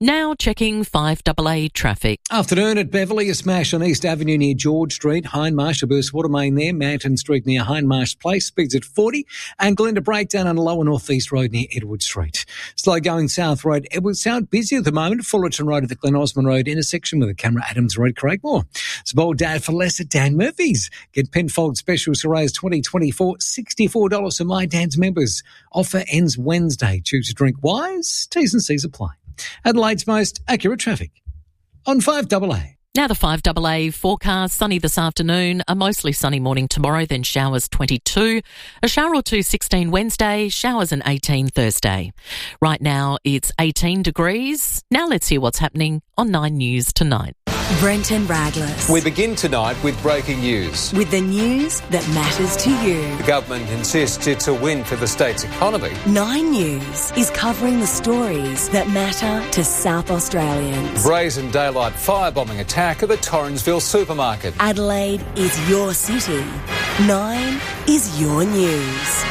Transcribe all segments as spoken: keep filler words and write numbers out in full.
Now checking five A A traffic. Afternoon at Beverley, a smash on East Avenue near George Street. Hindmarsh, a burst water main there. Manton Street near Hindmarsh Place, speeds at forty. And Glenda breakdown on Lower North East Road near Edward Street. Slow going South Road, Edward Sound, busy at the moment. Fullerton Road at the Glen Osmond Road intersection with the Camera Adams Road, Craigmore. It's bold dad for less at Dan Murphy's. Get Penfold specials to raise twenty twenty-four, sixty-four dollars for My Dan's members. Offer ends Wednesday. Choose to drink wise. T's and C's apply. Adelaide's most accurate traffic on five A A. Now the five A A forecast, sunny this afternoon, a mostly sunny morning tomorrow, then showers twenty-two, a shower or two sixteen Wednesday, showers and eighteen Thursday. Right now it's eighteen degrees. Now let's hear what's happening on Nine News tonight. Brenton Radless. We begin tonight with breaking news. With the news that matters to you. The government insists it's a win for the state's economy. Nine News is covering the stories that matter to South Australians. Brazen daylight firebombing attack at the Torrensville supermarket. Adelaide is your city. Nine is your news.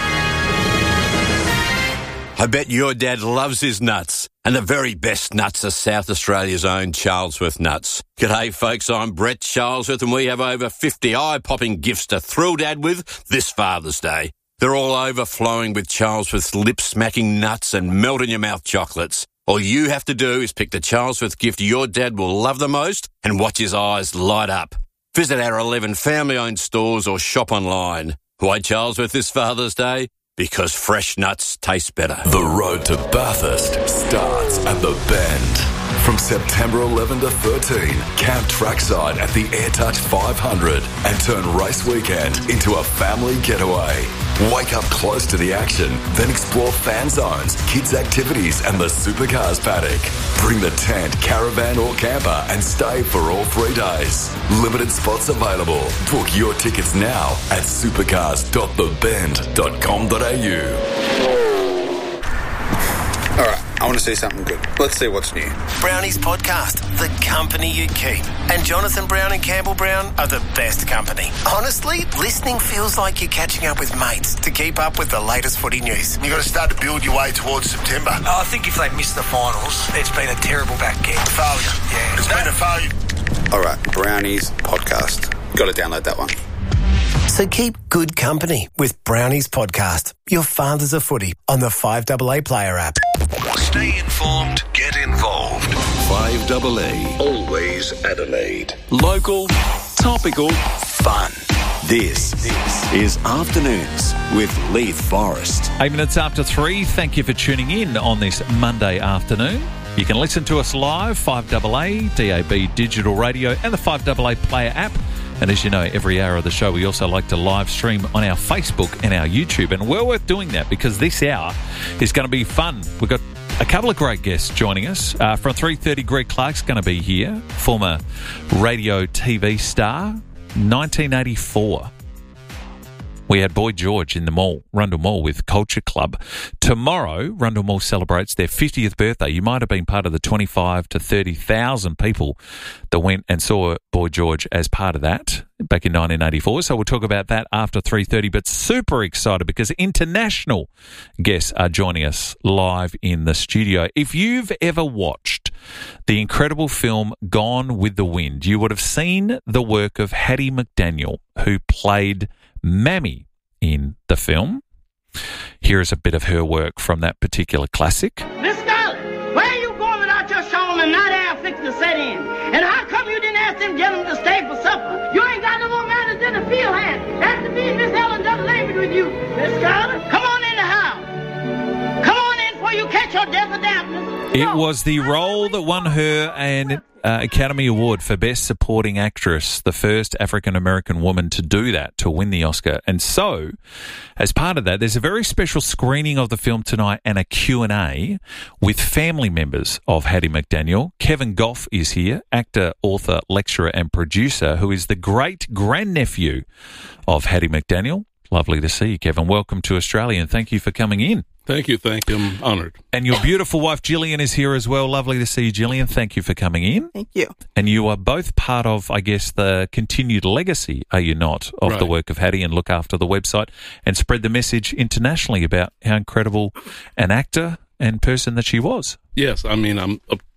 I bet your dad loves his nuts. And the very best nuts are South Australia's own Charlesworth nuts. G'day folks, I'm Brett Charlesworth and we have over fifty eye-popping gifts to thrill Dad with this Father's Day. They're all overflowing with Charlesworth's lip-smacking nuts and melt-in-your-mouth chocolates. All you have to do is pick the Charlesworth gift your dad will love the most and watch his eyes light up. Visit our eleven family-owned stores or shop online. Why Charlesworth this Father's Day? Because fresh nuts taste better. The road to Bathurst starts at the Bend. From September eleventh to thirteenth, camp trackside at the AirTouch five hundred and turn race weekend into a family getaway. Wake up close to the action, then explore fan zones, kids' activities and the supercars paddock. Bring the tent, caravan or camper and stay for all three days. Limited spots available. Book your tickets now at supercars dot the bend dot com dot a u. All right, I want to see something good. Let's see what's new. Brownie's podcast, The Company You Keep. And Jonathan Brown and Campbell Brown are the best company. Honestly, listening feels like you're catching up with mates to keep up with the latest footy news. You've got to start to build your way towards September. Oh, I think if they miss the finals, it's been a terrible back kick. Failure. Yeah. It's been a failure. All right, Brownie's podcast. Got to download that one. So keep good company with Brownie's podcast, Your Father's a Footy, on the five A A Player app. Stay informed, get involved. five A A, always Adelaide. Local, topical, fun. This is Afternoons with Leith Forrest. Eight minutes after three, thank you for tuning in on this Monday afternoon. You can listen to us live, five A A, D A B Digital Radio and the five A A Player app. And as you know, every hour of the show, we also like to live stream on our Facebook and our YouTube. And well worth doing that because this hour is going to be fun. We've got a couple of great guests joining us. Uh, from three thirty, Greg Clark's going to be here, former radio T V star, nineteen eighty-four. We had Boy George in the mall, Rundle Mall with Culture Club. Tomorrow, Rundle Mall celebrates their fiftieth birthday. You might have been part of the twenty-five to thirty thousand people that went and saw Boy George as part of that back in nineteen eighty-four. So we'll talk about that after three thirty, but super excited because international guests are joining us live in the studio. If you've ever watched the incredible film Gone with the Wind, you would have seen the work of Hattie McDaniel, who played Mammy in the film. Here is a bit of her work from that particular classic. Miss Scarlett, where are you going without your shawl and night air fixing to set in? And how come you didn't ask them gentlemen to stay for supper? You ain't got no more manners than a field hand. That's to be Miss Ellen done labored with you. Miss Scarlett, come on in the house. Come on in before you catch your death of dampness. It was the role that won her an uh, Academy Award for Best Supporting Actress, the first African-American woman to do that, to win the Oscar. And so, as part of that, there's a very special screening of the film tonight and a Q and A with family members of Hattie McDaniel. Kevin Goff is here, actor, author, lecturer and producer, who is the great-grandnephew of Hattie McDaniel. Lovely to see you, Kevin. Welcome to Australia and thank you for coming in. Thank you, thank you. I'm honoured. And your beautiful wife, Gillian, is here as well. Lovely to see you, Gillian. Thank you for coming in. Thank you. And you are both part of, I guess, the continued legacy, are you not, of right. the work of Hattie, and look after the website and spread the message internationally about how incredible an actor and person that she was. Yes, I mean, I'm